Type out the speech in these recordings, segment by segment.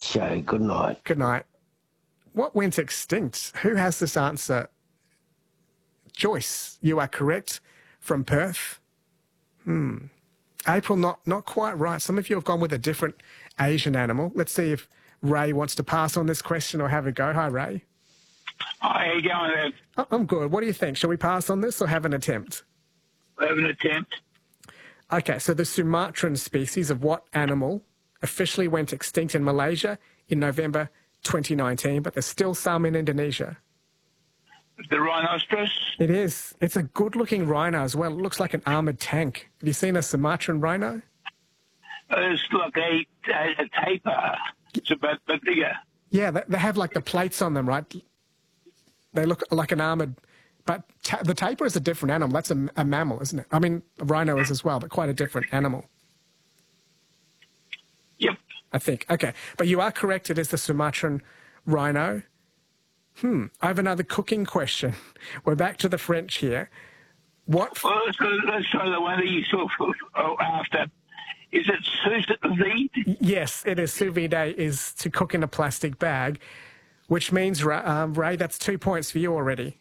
show. Good night. Good night. What went extinct? Who has this answer? Joyce, you are correct, from Perth. April, not quite right. Some of you have gone with a different Asian animal. Let's see if Ray wants to pass on this question or have a go. Hi, Ray. Hi, how you going there? Oh, I'm good. What do you think? Shall we pass on this or have an attempt? Have an attempt. Okay, so the Sumatran species of what animal officially went extinct in Malaysia in November 2019, but there's still some in Indonesia? The rhinoceros? It is. It's a good-looking rhino as well. It looks like an armoured tank. Have you seen a Sumatran rhino? It's like a taper. It's a bit bigger. Yeah, they have like the plates on them, right? They look like an armoured... But the tapir is a different animal. That's a mammal, isn't it? I mean, a rhino is as well, but quite a different animal. Yep. I think. Okay. But you are correct. It is the Sumatran rhino. I have another cooking question. We're back to the French here. What... Well, let's try the one that you saw after. Is it sous vide? Yes, it is. Sous vide is to cook in a plastic bag, which means, Ray, that's 2 points for you already.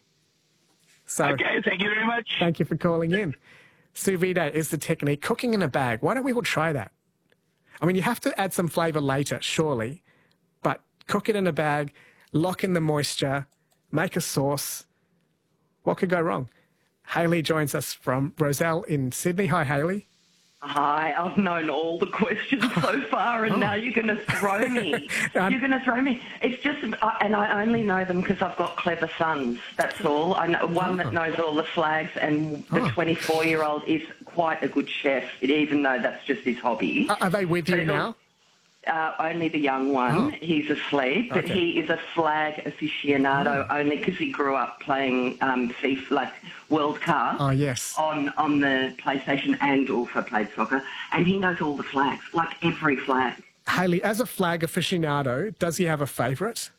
So, okay, thank you very much. Thank you for calling in. Sous vide is the technique. Cooking in a bag. Why don't we all try that? I mean, you have to add some flavour later, surely, but cook it in a bag, lock in the moisture, make a sauce. What could go wrong? Hayley joins us from Roselle in Sydney. Hi, Hayley. Hi, I've known all the questions so far, and now you're going to throw me. You're going to throw me. It's just, and I only know them because I've got clever sons. That's all. I know one that knows all the flags, and the 24-year-old is quite a good chef, even though that's just his hobby. Are they with you now? Only the young one. He's asleep, but he is a flag aficionado only because he grew up playing FIFA, like World Cup. Oh, yes. On the PlayStation, and also played soccer, and he knows all the flags, like every flag. Hayley, as a flag aficionado, does he have a favourite?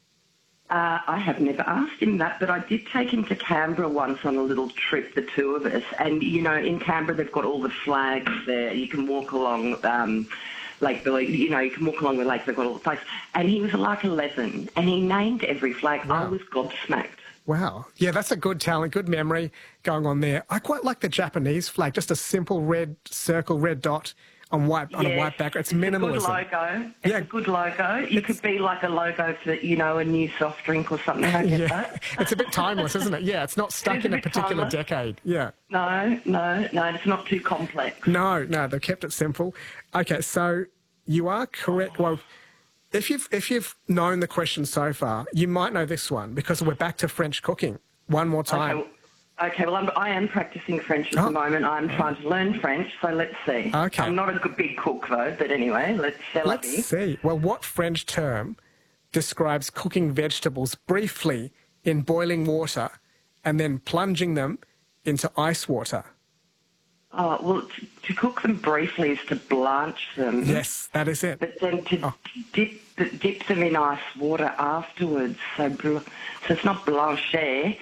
I have never asked him that, but I did take him to Canberra once on a little trip, the two of us, and, you know, in Canberra they've got all the flags there. You can walk along... Lake Billy, you know, you can walk along the lake, they've got all the flags. And he was like 11, and he named every flag. Wow. I was gobsmacked. Wow. Yeah, that's a good talent, good memory going on there. I quite like the Japanese flag, just a simple red circle, red dot on a white background. It's minimalism. It's a good logo. It's a good logo. You could be like a logo for, you know, a new soft drink or something. I get that. It's a bit timeless, isn't it? Yeah, it's not stuck in a particular decade. Yeah. No, it's not too complex. No, they've kept it simple. Okay, so you are correct. Well, if you've known the question so far, you might know this one because we're back to French cooking one more time. Okay, well, I am practicing French at the moment. I'm trying to learn French, so let's see. Okay. I'm not a big cook, though, but anyway, let's see. Well, what French term describes cooking vegetables briefly in boiling water and then plunging them into ice water? Oh, well, to cook them briefly is to blanch them. Yes, that is it. But then to dip them in ice water afterwards. So it's not blanchet.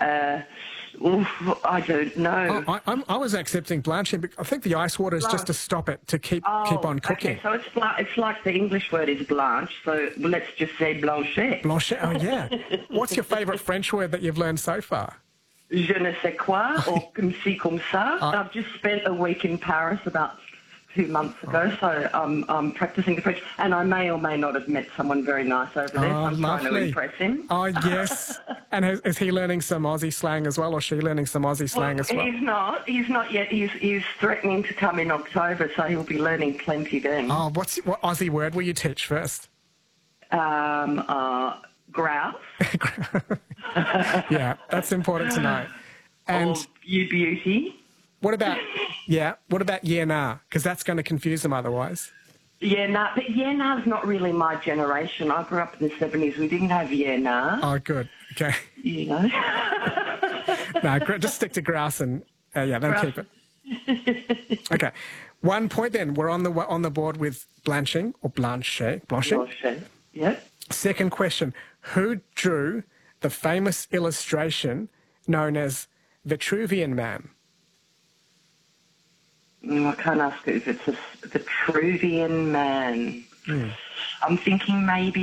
I don't know. I was accepting blanching, but I think the ice water is just to stop it, to keep on cooking. Okay, so it's like the English word is blanche, so let's just say blanchet. Blanchet, oh yeah. What's your favourite French word that you've learned so far? Je ne sais quoi, or comme ci, comme ça. I've just spent a week in Paris about 2 months ago, so I'm practising the French, and I may or may not have met someone very nice over there, so I'm trying to impress him. Oh, yes. And is he learning some Aussie slang as well, or she learning some Aussie slang as well? He's not yet. He's threatening to come in October, so he'll be learning plenty then. Oh, what Aussie word will you teach first? Grouse. Yeah, that's important to know. And you beauty. What about yeah nah? Because that's going to confuse them otherwise. Yeah nah, but yeah nah's not really my generation. I grew up in the 70s. We didn't have yeah nah. Oh, good. Okay. You know. No, just stick to grouse and that'll keep it. Okay, 1 point then. We're on the board with blanching or blanching. Blanching. Yep. Second question: who drew the famous illustration known as Vitruvian Man? I can't ask if it's the Vitruvian Man. I'm thinking maybe